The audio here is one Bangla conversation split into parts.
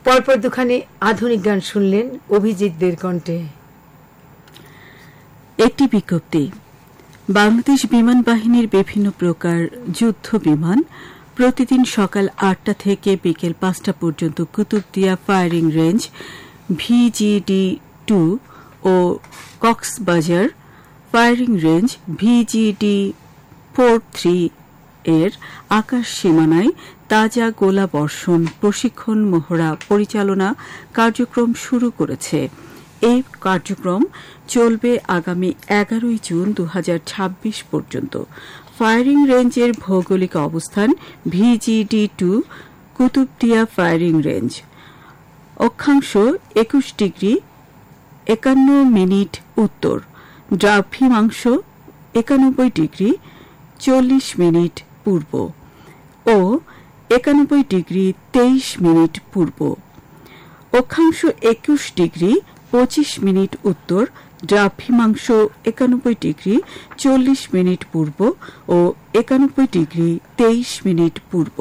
পরপর দুখানি আধুনিক গান শুনলেন অভিজিৎদের কণ্ঠে। একটি বিজ্ঞপ্তি। বাংলাদেশ বিমান বাহিনীর বিভিন্ন প্রকার যুদ্ধ বিমান প্রতিদিন সকাল ৮টা থেকে বিকেল ৫টা পর্যন্ত কুতুবদিয়া ফায়ারিং রেঞ্জ VGD-2 ও কক্সবাজার ফায়ারিং রেঞ্জ VGD-43 এর আকাশ সীমানায় তাজা গোলা বর্ষণ প্রশিক্ষণ মহড়া পরিচালনা কার্যক্রম শুরু করেছে। এই কার্যক্রম চলবে আগামী ১১ জুন ২০২৬ পর্যন্ত। ফায়ারিং রেঞ্জের ভৌগোলিক অবস্থান VGD-2 কুতুবদিয়া ফায়ারিং রেঞ্জ। অক্ষাংশ ২১ ডিগ্রি ৫১ মিনিট উত্তর, দ্রাঘিমাংশ ৯১ ডিগ্রি ৪০ মিনিট পূর্ব ও ৯১ ডিগ্রি ২৩ মিনিট পূর্ব। অক্ষাংশ ২১ ডিগ্রি ২৫ মিনিট উত্তর, দ্রাঘিমাংশ ৯১ ডিগ্রি ৪০ মিনিট পূর্ব ও ৯১ ডিগ্রি ২৩ মিনিট পূর্ব।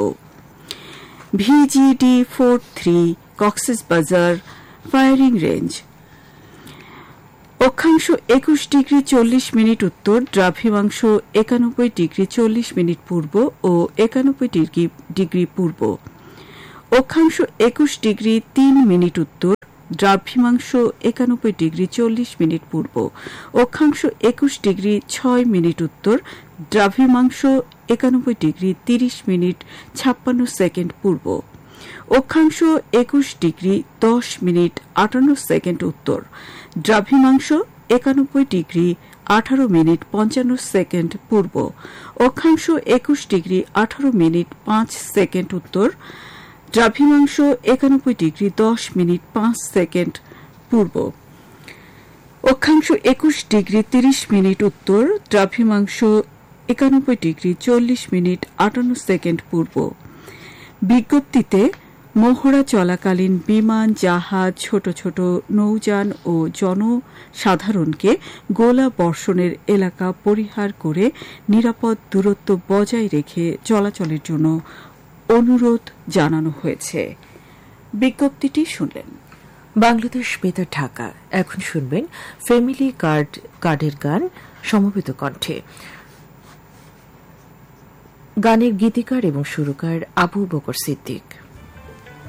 VGD-43 Cox's Bazar firing range. অক্ষাংশ ২১ ডিগ্রি ৪০ মিনিট উত্তর, দ্রাঘিমাংশ ৯১ ডিগ্রি ৪০ মিনিট পূর্ব ও ৯১ ডিগ্রি পূর্ব। অক্ষাংশ ২১ ডিগ্রি ৩ মিনিট উত্তর, দ্রাঘিমাংশ ৯১ ডিগ্রি ৪০ মিনিট পূর্ব। অক্ষাংশ ২১ ডিগ্রি ৬ মিনিট উত্তর, দ্রাঘিমাংশ ৯১ ডিগ্রি ৩০ মিনিট ৫৬ সেকেন্ড পূর্ব। অক্ষাংশ ২১ ডিগ্রি ১০ মিনিট ৫৮ সেকেন্ড উত্তর, দ্রাঘিমাংশ ৯১ ডিগ্রি ১৮ মিনিট ৫৫ সেকেন্ড পূর্ব। অক্ষাংশ ২১ ডিগ্রি ১৮ মিনিট ৫ সেকেন্ড উত্তর, দ্রাঘিমাংশ ৯১ ডিগ্রি ১০ মিনিট ৫ সেকেন্ড পূর্ব। অক্ষাংশ ২১ ডিগ্রি ৩০ মিনিট উত্তর, দ্রাঘিমাংশ ৯১ ডিগ্রি ৪০ মিনিট ৫৮ সেকেন্ড পূর্ব। বিজ্ঞপ্তিতে মহড়া চলাকালীন বিমান, জাহাজ, ছোট ছোট নৌযান ও জনসাধারণকে গোলা বর্ষণের এলাকা পরিহার করে নিরাপদ দূরত্ব বজায় রেখে চলাচলের জন্য অনুরোধ জানানো হয়েছে। বিজ্ঞপ্তিটি শুনলেন। বাংলাদেশ বেতার ঢাকা। এখন শুনবেন ফ্যামিলি কার্ডের গান সমবেত কণ্ঠে। গানের গীতিকার এবং সুরকার আবু বকর সিদ্দিক।